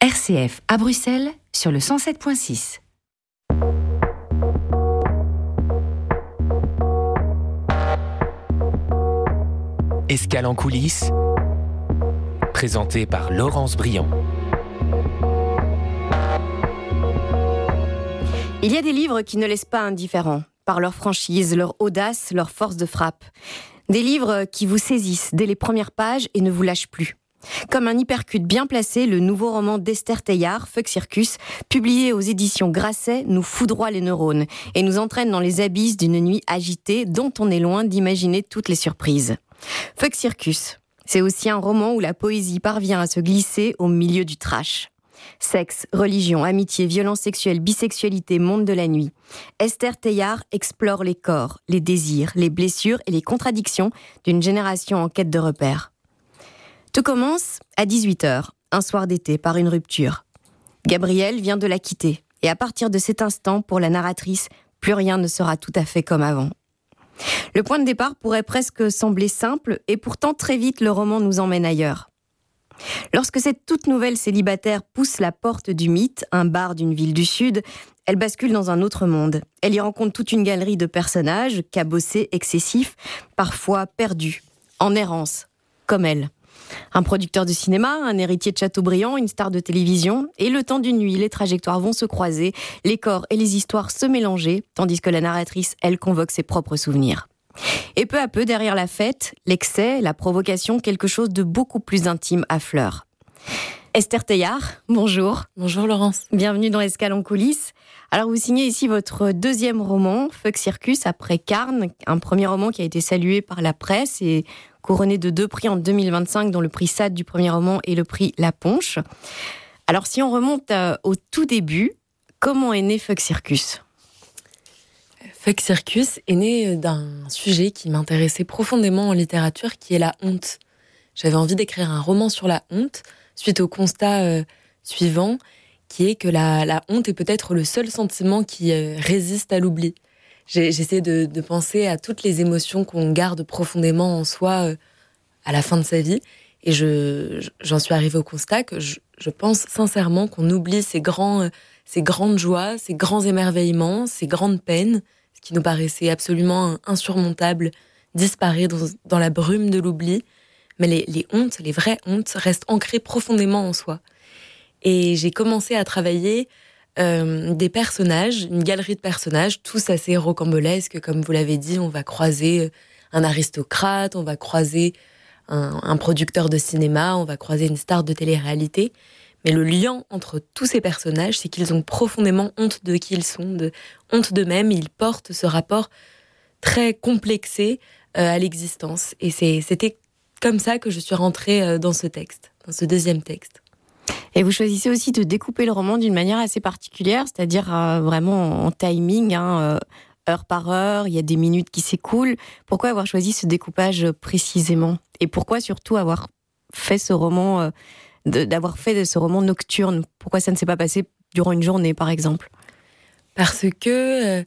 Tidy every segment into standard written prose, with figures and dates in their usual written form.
RCF à Bruxelles sur le 107.6. Escale en coulisses, présenté par Laurence Briand. Il y a des livres qui ne laissent pas indifférents, par leur franchise, leur audace, leur force de frappe. Des livres qui vous saisissent dès les premières pages et ne vous lâchent plus. Comme un hypercute bien placé, le nouveau roman d'Esther Teillard, Fuck Circus, publié aux éditions Grasset, nous foudroie les neurones et nous entraîne dans les abysses d'une nuit agitée dont on est loin d'imaginer toutes les surprises. Fuck Circus, c'est aussi un roman où la poésie parvient à se glisser au milieu du trash. Sexe, religion, amitié, violence sexuelle, bisexualité, monde de la nuit. Esther Teillard explore les corps, les désirs, les blessures et les contradictions d'une génération en quête de repères. Tout commence à 18h, un soir d'été, par une rupture. Gabriel vient de la quitter, et à partir de cet instant, pour la narratrice, plus rien ne sera tout à fait comme avant. Le point de départ pourrait presque sembler simple, et pourtant très vite le roman nous emmène ailleurs. Lorsque cette toute nouvelle célibataire pousse la porte du mythe, un bar d'une ville du Sud, elle bascule dans un autre monde. Elle y rencontre toute une galerie de personnages, cabossés, excessifs, parfois perdus, en errance, comme elle. Un producteur de cinéma, un héritier de Chateaubriand, une star de télévision, et le temps d'une nuit, les trajectoires vont se croiser, les corps et les histoires se mélanger, tandis que la narratrice, elle, convoque ses propres souvenirs. Et peu à peu, derrière la fête, l'excès, la provocation, quelque chose de beaucoup plus intime affleure. Esther Teillard, bonjour. Bonjour Laurence. Bienvenue dans Escale en coulisses. Alors vous signez ici votre deuxième roman, Fuck Circus, après Carnes, un premier roman qui a été salué par la presse et couronné de 2 prix en 2025, dont le prix SAD du premier roman et le prix La Ponche. Alors si on remonte au tout début, comment est né Fuck Circus ? Fuck Circus est né d'un sujet qui m'intéressait profondément en littérature, qui est la honte. J'avais envie d'écrire un roman sur la honte, suite au constat suivant, qui est que la honte est peut-être le seul sentiment qui résiste à l'oubli. J'essaie de penser à toutes les émotions qu'on garde profondément en soi à la fin de sa vie, et j'en suis arrivée au constat que je pense sincèrement qu'on oublie ces grandes joies, ces grands émerveillements, ces grandes peines, ce qui nous paraissait absolument insurmontable, disparaît dans la brume de l'oubli. Mais les hontes, les vraies hontes, restent ancrées profondément en soi. Et j'ai commencé à travailler des personnages, une galerie de personnages, tous assez rocambolesques, comme vous l'avez dit. On va croiser un aristocrate, on va croiser un producteur de cinéma, on va croiser une star de télé-réalité. Mais le lien entre tous ces personnages, c'est qu'ils ont profondément honte de qui ils sont, honte d'eux-mêmes. Ils portent ce rapport très complexé à l'existence. Et c'était comme ça que je suis rentrée dans ce texte, dans ce deuxième texte. Et vous choisissez aussi de découper le roman d'une manière assez particulière, c'est-à-dire vraiment en timing, heure par heure, il y a des minutes qui s'écoulent. Pourquoi avoir choisi ce découpage précisément ? Et pourquoi surtout avoir fait ce roman, d'avoir fait de ce roman nocturne ? Pourquoi ça ne s'est pas passé durant une journée, par exemple ? Parce que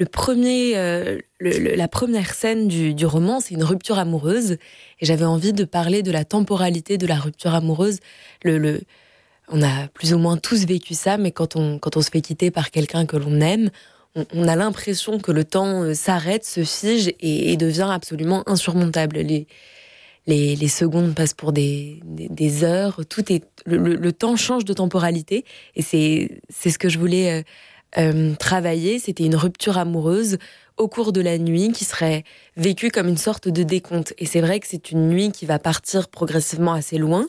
la première scène du roman, c'est une rupture amoureuse. Et j'avais envie de parler de la temporalité de la rupture amoureuse. On a plus ou moins tous vécu ça, mais quand on se fait quitter par quelqu'un que l'on aime, on a l'impression que le temps s'arrête, se fige et devient absolument insurmontable. Les secondes passent pour des heures. Le temps change de temporalité. Et c'est ce que je voulais travailler. C'était une rupture amoureuse au cours de la nuit qui serait vécue comme une sorte de décompte. Et c'est vrai que c'est une nuit qui va partir progressivement assez loin.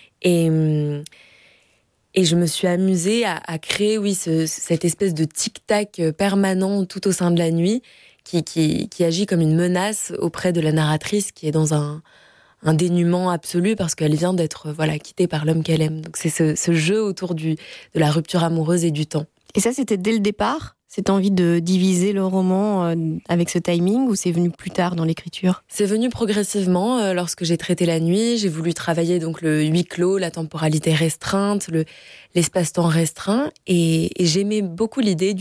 Et je me suis amusée à créer, cette espèce de tic-tac permanent tout au sein de la nuit qui agit comme une menace auprès de la narratrice qui est dans un dénuement absolu parce qu'elle vient d'être quittée par l'homme qu'elle aime. Donc c'est ce jeu autour de la rupture amoureuse et du temps. Et ça, c'était dès le départ ? Cette envie de diviser le roman avec ce timing, ou c'est venu plus tard dans l'écriture ? C'est venu progressivement lorsque j'ai traité la nuit. J'ai voulu travailler donc le huis clos, la temporalité restreinte, l'espace-temps restreint, et j'aimais beaucoup l'idée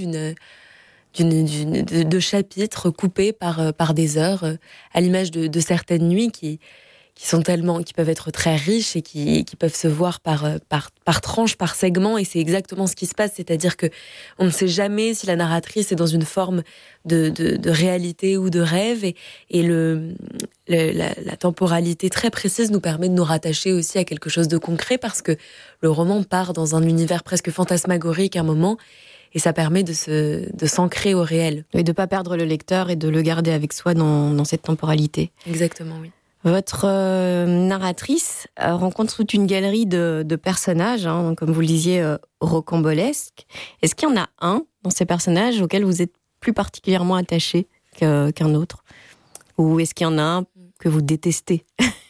de chapitres coupés par des heures, à l'image de certaines nuits qui qui peuvent être très riches et qui peuvent se voir par tranche, par segment, et c'est exactement ce qui se passe, c'est-à-dire que on ne sait jamais si la narratrice est dans une forme de réalité ou de rêve, et la temporalité très précise nous permet de nous rattacher aussi à quelque chose de concret, parce que le roman part dans un univers presque fantasmagorique à un moment, et ça permet de s'ancrer au réel. Et de ne pas perdre le lecteur et de le garder avec soi dans cette temporalité. Exactement, oui. Votre narratrice rencontre toute une galerie de personnages, hein, comme vous le disiez, rocambolesques. Est-ce qu'il y en a un dans ces personnages auquel vous êtes plus particulièrement attaché qu'un autre ? Ou est-ce qu'il y en a un que vous détestez ?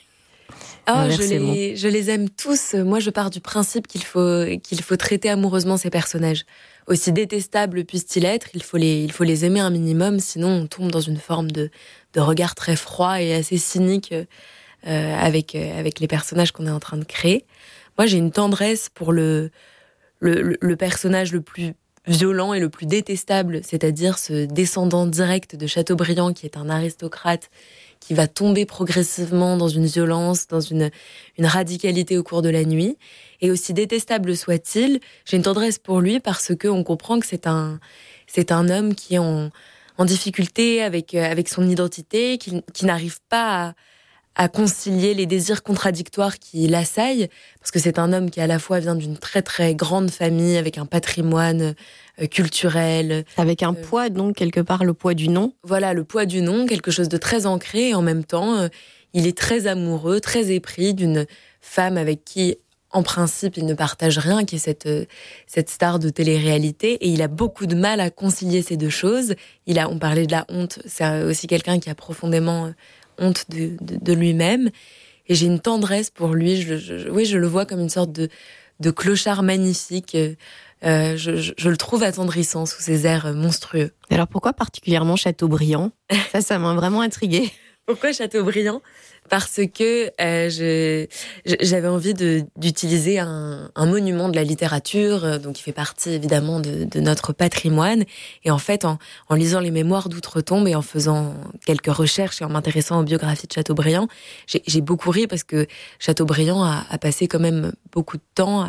Je les aime tous. Moi, je pars du principe qu'il faut traiter amoureusement ces personnages. Aussi détestables puissent-ils être, il faut les aimer un minimum, sinon on tombe dans une forme de regard très froid et assez cynique avec les personnages qu'on est en train de créer. Moi, j'ai une tendresse pour le personnage le plus violent et le plus détestable, c'est-à-dire ce descendant direct de Chateaubriand, qui est un aristocrate, qui va tomber progressivement dans une violence, dans une radicalité au cours de la nuit. Et aussi détestable soit-il, j'ai une tendresse pour lui parce que on comprend que c'est un homme qui est en difficulté avec son identité, qui n'arrive pas à concilier les désirs contradictoires qui l'assaillent, parce que c'est un homme qui à la fois vient d'une très très grande famille, avec un patrimoine culturel. Avec un poids, donc, quelque part, le poids du nom. Voilà, le poids du nom, quelque chose de très ancré, et en même temps, il est très amoureux, très épris d'une femme avec qui, en principe, il ne partage rien, qui est cette star de télé-réalité, et il a beaucoup de mal à concilier ces deux choses. On parlait de la honte, c'est aussi quelqu'un qui a profondément honte de lui-même, et j'ai une tendresse pour lui. Je le vois comme une sorte de clochard magnifique. Je le trouve attendrissant sous ses airs monstrueux. Alors pourquoi particulièrement Chateaubriand ? Ça m'a vraiment intriguée. Pourquoi Chateaubriand ? Parce que j'avais envie d'utiliser un monument de la littérature, donc qui fait partie évidemment de notre patrimoine. Et en fait, en lisant les mémoires d'outre-tombe et en faisant quelques recherches et en m'intéressant aux biographies de Chateaubriand, j'ai beaucoup ri parce que Chateaubriand a passé quand même beaucoup de temps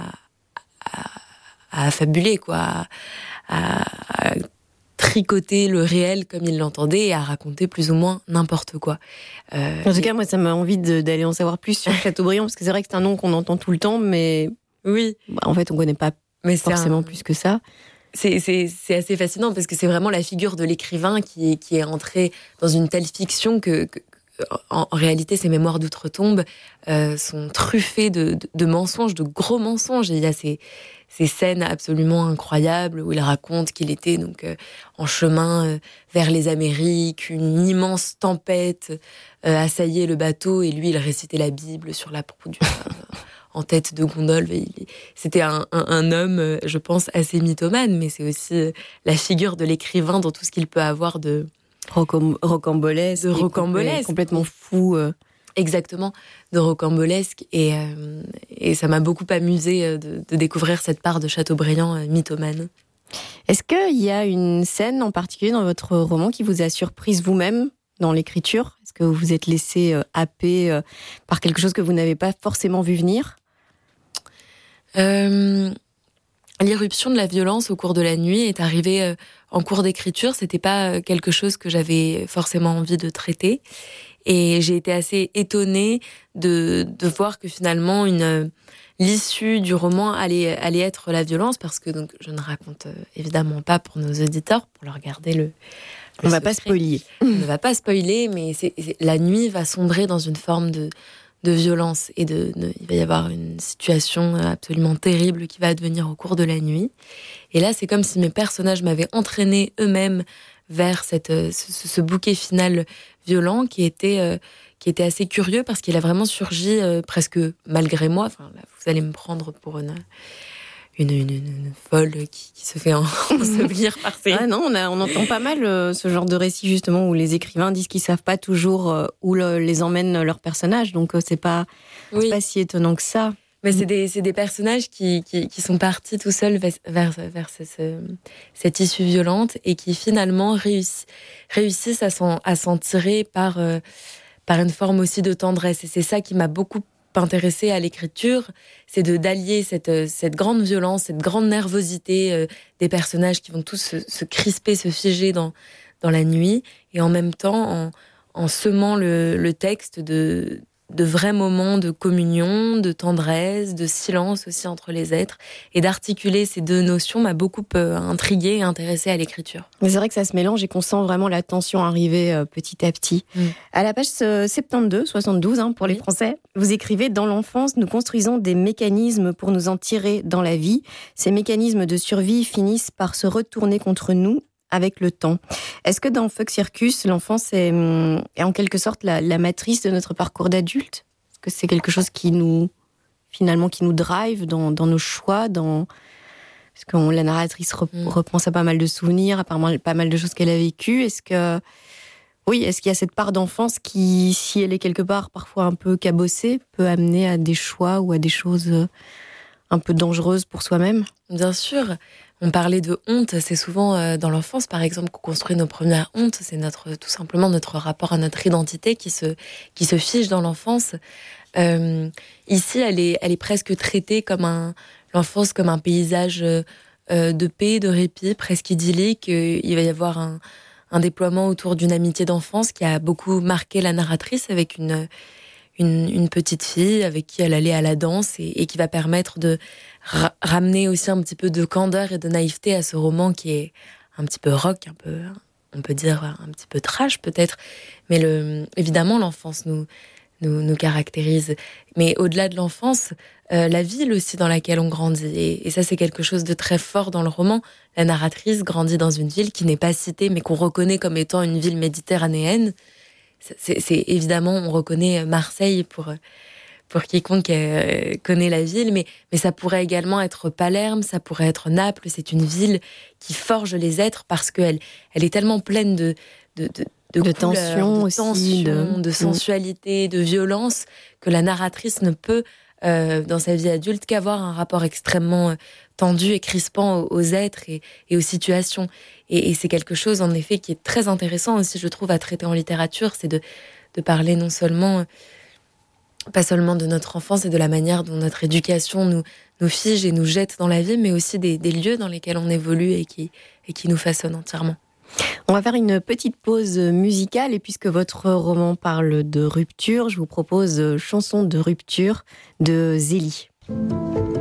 à affabuler, quoi, à tricoter le réel comme il l'entendait et à raconter plus ou moins n'importe quoi. En tout cas, moi, ça m'a envie d'aller en savoir plus sur Chateaubriand, parce que c'est vrai que c'est un nom qu'on entend tout le temps, mais oui, en fait, on connaît pas forcément plus que ça. C'est assez fascinant parce que c'est vraiment la figure de l'écrivain qui est entré dans une telle fiction que en réalité, ces mémoires d'outre-tombe sont truffées de mensonges, de gros mensonges. Et il y a ces scènes absolument incroyables où il raconte qu'il était donc en chemin vers les Amériques, une immense tempête assaillait le bateau et lui, il récitait la Bible sur la proue en tête de gondole. C'était un homme, je pense, assez mythomane, mais c'est aussi la figure de l'écrivain dans tout ce qu'il peut avoir de rocambolesque, complètement fou. Exactement, de rocambolesque. Et ça m'a beaucoup amusé de découvrir cette part de Chateaubriand mythomane. Est-ce qu'il y a une scène en particulier dans votre roman qui vous a surprise vous-même dans l'écriture ? Est-ce que vous vous êtes laissé happer par quelque chose que vous n'avez pas forcément vu venir ? L'irruption de la violence au cours de la nuit est arrivée en cours d'écriture. C'était pas quelque chose que j'avais forcément envie de traiter. Et j'ai été assez étonnée de voir que finalement l'issue du roman allait être la violence, parce que donc je ne raconte évidemment pas pour nos auditeurs, pour leur garder le on va pas spoiler. On ne va pas spoiler, mais la nuit va sombrer dans une forme de violence et il va y avoir une situation absolument terrible qui va advenir au cours de la nuit. Et là, c'est comme si mes personnages m'avaient entraîné eux-mêmes vers ce bouquet final violent qui était assez curieux, parce qu'il a vraiment surgi presque malgré moi. Enfin, là, vous allez me prendre pour une folle qui se fait ensevelir par ses... Ah non, on entend pas mal ce genre de récit justement où les écrivains disent qu'ils savent pas toujours où les emmènent leurs personnages, donc c'est pas si étonnant que ça. Mais c'est des personnages qui sont partis tout seuls vers cette issue violente et qui finalement réussissent à s'en tirer par par une forme aussi de tendresse. Et c'est ça qui m'a beaucoup intéressée à l'écriture, c'est d'allier cette grande violence, cette grande nervosité des personnages qui vont tous se crisper, se figer dans la nuit, et en même temps en semant le texte de vrais moments de communion, de tendresse, de silence aussi entre les êtres. Et d'articuler ces deux notions m'a beaucoup intriguée et intéressée à l'écriture. Mais c'est vrai que ça se mélange et qu'on sent vraiment la tension arriver petit à petit. À la page 72 pour les Français, vous écrivez « Dans l'enfance, nous construisons des mécanismes pour nous en tirer dans la vie. Ces mécanismes de survie finissent par se retourner contre nous avec le temps ». Est-ce que dans Fuck Circus, l'enfance est en quelque sorte la matrice de notre parcours d'adulte ? Est-ce que c'est quelque chose qui nous drive dans nos choix, parce que la narratrice repense à pas mal de souvenirs, à pas mal de choses qu'elle a vécues. Est-ce qu'il y a cette part d'enfance qui, si elle est quelque part parfois un peu cabossée, peut amener à des choix ou à des choses un peu dangereuses pour soi-même ? Bien sûr. On parlait de honte, c'est souvent dans l'enfance, par exemple, qu'on construit nos premières hontes. C'est tout simplement notre rapport à notre identité qui se fige dans l'enfance. Ici, elle est presque traitée l'enfance comme un paysage de paix, de répit, presque idyllique. Il va y avoir un déploiement autour d'une amitié d'enfance qui a beaucoup marqué la narratrice avec une petite fille avec qui elle allait à la danse et qui va permettre de ramener aussi un petit peu de candeur et de naïveté à ce roman qui est un petit peu rock, on peut dire un petit peu trash peut-être, mais évidemment l'enfance nous caractérise. Mais au-delà de l'enfance, la ville aussi dans laquelle on grandit, et ça c'est quelque chose de très fort dans le roman. La narratrice grandit dans une ville qui n'est pas citée mais qu'on reconnaît comme étant une ville méditerranéenne. C'est évidemment, on reconnaît Marseille pour quiconque connaît la ville, mais ça pourrait également être Palerme, ça pourrait être Naples. C'est une ville qui forge les êtres parce qu'elle est tellement pleine de couleurs, tension aussi, de sensualité, de violence, que la narratrice ne peut, dans sa vie adulte, qu'avoir un rapport extrêmement tendu et crispant aux êtres et aux situations. Et c'est quelque chose, en effet, qui est très intéressant aussi, je trouve, à traiter en littérature, c'est de parler pas seulement de notre enfance et de la manière dont notre éducation nous fige et nous jette dans la vie, mais aussi des lieux dans lesquels on évolue et qui nous façonnent entièrement. On va faire une petite pause musicale, et puisque votre roman parle de rupture, je vous propose Chanson de rupture de Zélie.